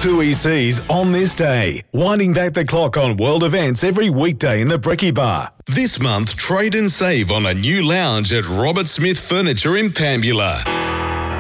2ECs on this day, winding back the clock on world events every weekday in the Brekkie Bar. This month, trade and save on a new lounge at Robert Smith Furniture in Pambula.